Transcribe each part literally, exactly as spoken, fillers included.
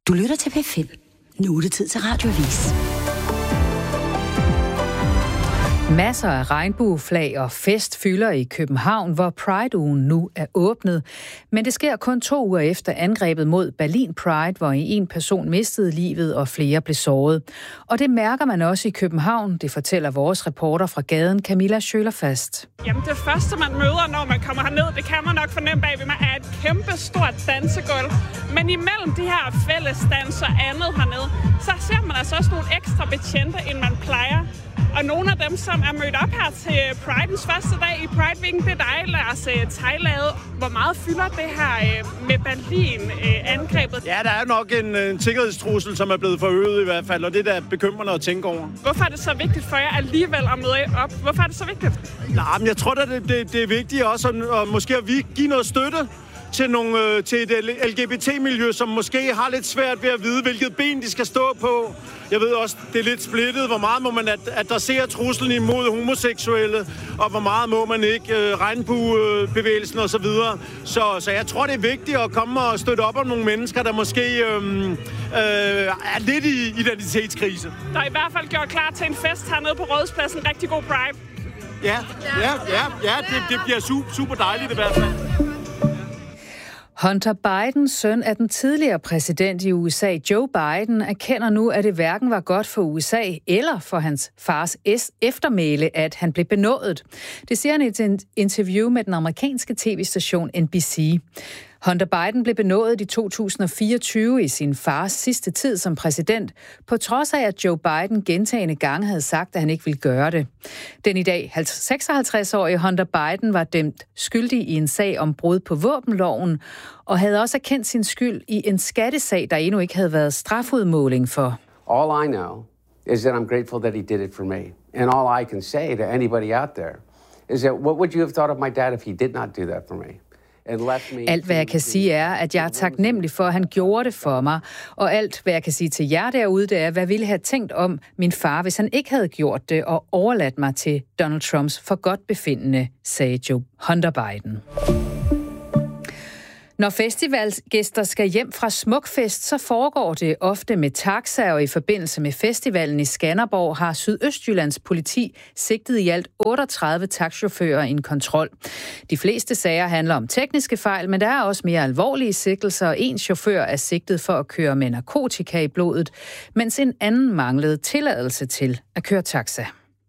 Du lytter til P fem. Nu er det tid til Radioavis. Masser af regnbueflag og fest fylder i København, hvor Pride-ugen nu er åbnet. Men det sker kun to uger efter angrebet mod Berlin Pride, hvor en person mistede livet og flere blev såret. Og det mærker man også i København, det fortæller vores reporter fra gaden, Camilla Schølerfast. Jamen det første, man møder, når man kommer herned, det kan man nok fornemme bag ved mig, er et kæmpe stort dansegulv. Men imellem de her fælles dans og andet hernede, så ser man altså også nogle ekstra betjente, end man plejer. Og nogle af dem, som er mødt op her til Pride'ens første dag i Pride Weeken, det er dig, Lars Theilade. Hvor meget fylder det her med Berlin-angrebet? Ja, der er nok en, en sikkerhedstrussel, som er blevet forøget i hvert fald, og det der er bekymrende at tænke over. Hvorfor er det så vigtigt for jer alligevel at møde op? Hvorfor er det så vigtigt? Nej, men jeg tror, at det, det, det er vigtigt også at, at måske at vi give noget støtte til, nogle, til et L G B T-miljø, som måske har lidt svært ved at vide, hvilket ben de skal stå på. Jeg ved også, det er lidt splittet. Hvor meget må man adressere truslen imod homoseksuelle, og hvor meget må man ikke øh, regnbuebevægelsen osv. Så, så jeg tror, det er vigtigt at komme og støtte op om nogle mennesker, der måske øh, øh, er lidt i identitetskrise. Der er i hvert fald gjort klar til en fest hernede på Rådhuspladsen. Rigtig god Pride. Ja, ja, ja, ja det, det bliver super, super dejligt i hvert fald. Hunter Biden, søn af den tidligere præsident i U S A, Joe Biden, erkender nu, at det hverken var godt for U S A eller for hans fars eftermæle, at han blev benådet. Det siger han i et interview med den amerikanske tv-station N B C. Hunter Biden blev benådet i to tusind og fireogtyve i sin fars sidste tid som præsident, på trods af, at Joe Biden gentagne gange havde sagt, at han ikke ville gøre det. Den i dag seksoghalvtreds-årige Hunter Biden var dømt skyldig i en sag om brud på våbenloven, og havde også erkendt sin skyld i en skattesag, der endnu ikke havde været strafudmåling for. All I know is that I'm grateful that he did it for me. And all I can say to anybody out there is that what would you have thought of my dad if he did not do that for me? Alt, hvad jeg kan sige, er, at jeg er taknemmelig for, at han gjorde det for mig. Og alt, hvad jeg kan sige til jer derude, det er, hvad ville have tænkt om min far, hvis han ikke havde gjort det og overladt mig til Donald Trumps forgodtbefindende, sagde Joe Hunter Biden. Når festivalgæster skal hjem fra Smukfest, så foregår det ofte med taxa, og i forbindelse med festivalen i Skanderborg har Sydøstjyllands politi sigtet i alt otteogtredive taxachauffører i en kontrol. De fleste sager handler om tekniske fejl, men der er også mere alvorlige sigtelser, og en chauffør er sigtet for at køre med narkotika i blodet, mens en anden manglede tilladelse til at køre taxa.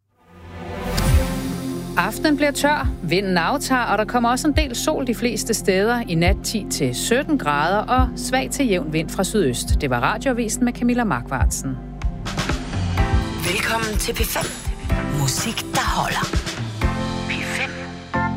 Aftenen bliver tør, vinden aftager, og der kommer også en del sol de fleste steder. I nat ti til sytten grader og svag til jævn vind fra sydøst. Det var Radioavisen med Camilla Markvartsen. Velkommen til P fem. Musik, der holder.